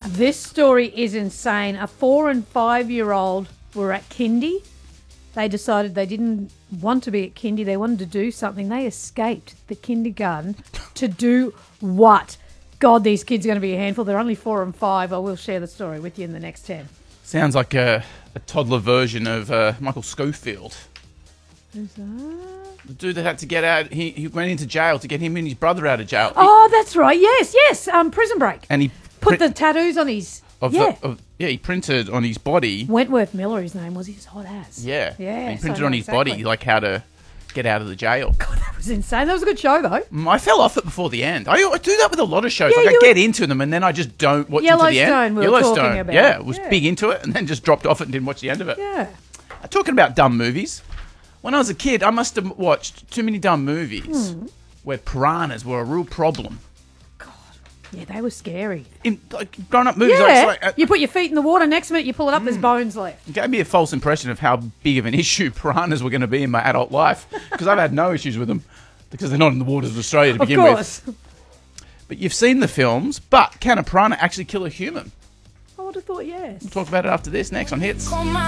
This story is insane. A 4 and 5-year-old were at kindy. They decided they didn't want to be at kindy. They wanted to do something. They escaped the kindergarten to do what? God, these kids are going to be a handful. They're only 4 and 5. I will share the story with you in the next 10. Sounds like a toddler version of Michael Schofield. Who's that? The dude that had to get out, he went into jail to get him and his brother out of jail. Oh, that's right. Yes. Prison Break. And he put the tattoos on his... he printed on his body. Wentworth Miller, his name was. He was hot ass. Yeah. Yeah. He printed on his body, like how to get out of the jail. God, that was insane. That was a good show, though. I fell off it before the end. I do that with a lot of shows. I get into them and then I just don't watch into the end. Yellowstone, talking about. Yeah, was big into it and then just dropped off it and didn't watch the end of it. Yeah. Talking about dumb movies, when I was a kid, I must have watched too many dumb movies where piranhas were a real problem. Yeah, they were scary. In grown-up movies, you put your feet in the water, next minute you pull it up, there's bones left. It gave me a false impression of how big of an issue piranhas were going to be in my adult life, because I've had no issues with them, because they're not in the waters of Australia to begin with. But you've seen the films, but can a piranha actually kill a human? I would have thought yes. We'll talk about it after this, next on Hits.